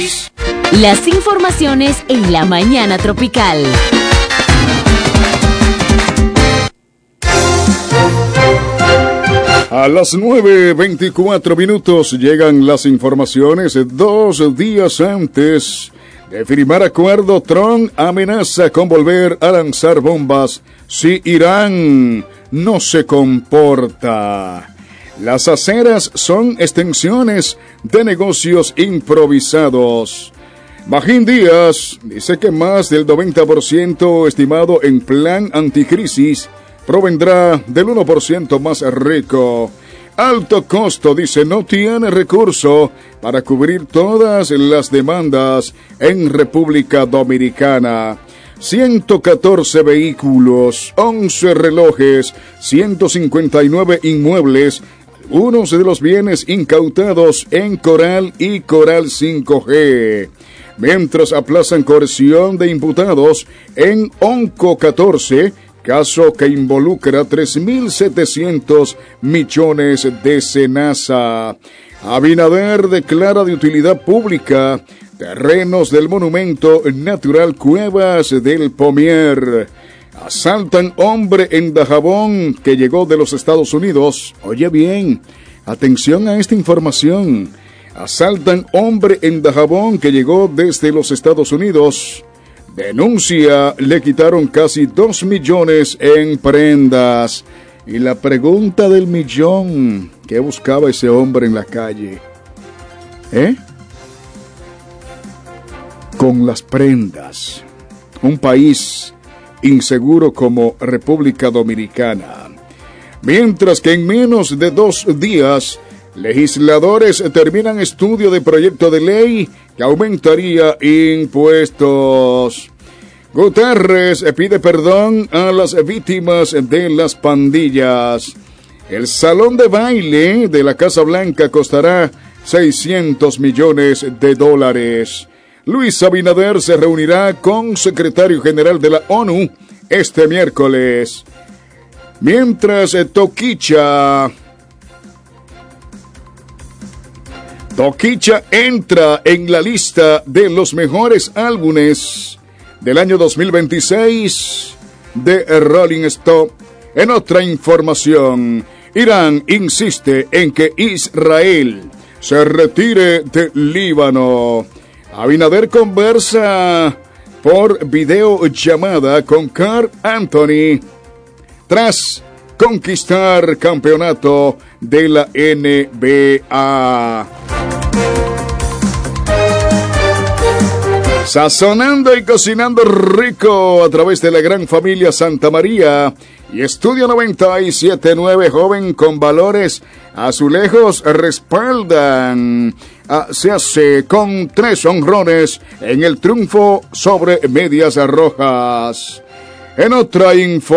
Las informaciones en la mañana tropical. A las 9:24 llegan las informaciones. 2 días antes de firmar acuerdo, Trump amenaza con volver a lanzar bombas si Irán no se comporta. Las aceras son extensiones de negocios improvisados. Magín Díaz dice que más del 90% estimado en plan anticrisis provendrá del 1% más rico. Alto costo, dice, no tiene recurso para cubrir todas las demandas en República Dominicana. 114 vehículos, 11 relojes, 159 inmuebles, unos de los bienes incautados en Coral y Coral 5G. Mientras aplazan coerción de imputados en Onco 14, caso que involucra 3.700 millones de Senasa. Abinader declara de utilidad pública terrenos del Monumento Natural Cuevas del Pomier. Asaltan hombre en Dajabón que llegó de los Estados Unidos. Oye bien, atención a esta información. Asaltan hombre en Dajabón que llegó desde los Estados Unidos. Denuncia, le quitaron casi 2 millones en prendas. Y la pregunta del millón, ¿qué buscaba ese hombre en la calle? Con las prendas. Un país inseguro como República Dominicana. Mientras que en menos de 2 días, legisladores terminan estudio de proyecto de ley que aumentaría impuestos. Guterres pide perdón a las víctimas de las pandillas. El salón de baile de la Casa Blanca costará $600 millones. Luis Abinader se reunirá con secretario general de la ONU este miércoles. Mientras Toquicha entra en la lista de los mejores álbumes del año 2026 de Rolling Stone. En otra información, Irán insiste en que Israel se retire de Líbano. Abinader conversa por videollamada con Carl Anthony tras conquistar campeonato de la NBA. Sazonando y cocinando rico a través de la gran familia Santa María y Estudio 97.9, joven con valores. Azulejos respaldan. Se hace con 3 honrones en el triunfo sobre Medias Rojas. En otra info